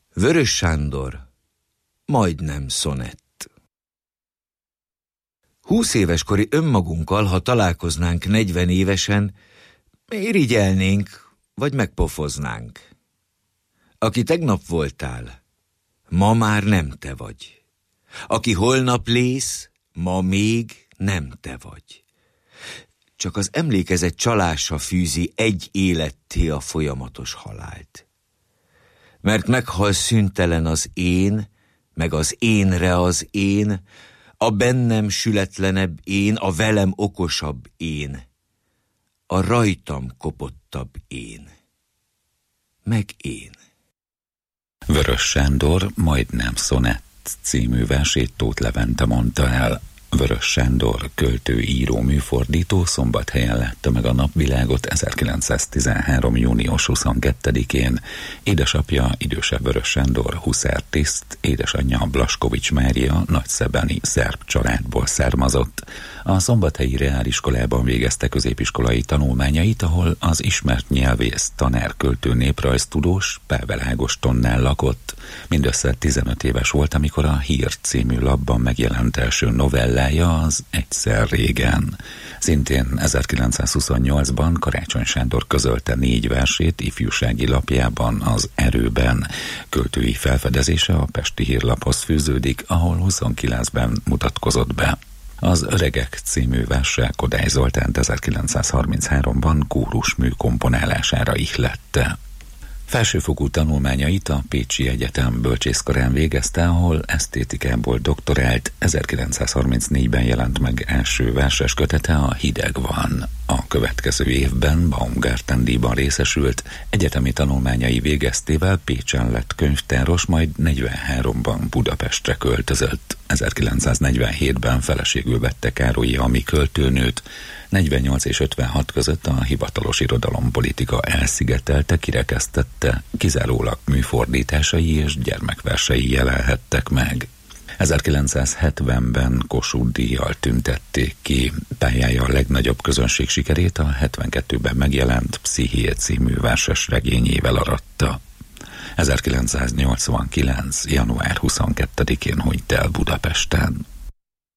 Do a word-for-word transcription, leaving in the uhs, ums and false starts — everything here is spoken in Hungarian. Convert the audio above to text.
Vörös Sándor, majdnem szonett. Húsz éveskori önmagunkkal, ha találkoznánk negyven évesen, irigyelnénk, vagy megpofoznánk. Aki tegnap voltál, ma már nem te vagy. Aki holnap lész, ma még nem te vagy. Csak az emlékezet csalása fűzi egy életté a folyamatos halált. Mert meghal szüntelen az én, meg az énre az én, a bennem sületlenebb én, a velem okosabb én, a rajtam kopottabb én, meg én. Vörös Sándor majdnem szonett című versét Tóth Levente mondta el. Vörös Sándor, költő, író, műfordító Szombathelyen látta meg a napvilágot ezerkilencszáztizenhárom. június huszonkettedikén. Édesapja, idősebb Vörös Sándor, huszártiszt, édesanyja Blaskovics Mária nagyszebeni szerb családból származott. A szombathelyi reáliskolában végezte középiskolai tanulmányait, ahol az ismert nyelvész, tanár, költő, néprajztudós Pável Ágostonnál lakott. Mindössze tizenöt éves volt, amikor a Hír című lapban megjelent első novellája, az Egyszer régen. Szintén ezerkilencszázhuszonnyolcban Karácsony Sándor közölte négy versét ifjúsági lapjában, az Erőben. Költői felfedezése a Pesti Hírlaphoz fűződik, ahol huszonkilencben mutatkozott be. Az Öregek című verse Kodály Zoltánt ezerkilencszázharmincháromban kórusmű komponálására ihlette. Felsőfokú tanulmányait a Pécsi Egyetem bölcsészkarán végezte, ahol esztétikából doktorált. ezerkilencszázharmincnégyben jelent meg első verses kötete, A hideg van. A következő évben Baumgarten-díjban részesült, egyetemi tanulmányai végeztével Pécsen lett könyvtáros, majd negyvenháromban Budapestre költözött. ezerkilencszáznegyvenhétben feleségül vette Károlyi Ami költőnőt. negyvennyolc és ötvenhat között a hivatalos irodalompolitika elszigetelte, kirekesztette, kizárólag műfordításai és gyermekversei jelenhettek meg. ezerkilencszázhetvenben Kossuth-díjjal tüntették ki. Pályája a legnagyobb közönség sikerét a hetvenkettőben megjelent Psziché című verses regényével aratta. ezerkilencszáznyolcvankilenc. január huszonkettedikén hunyt el Budapesten.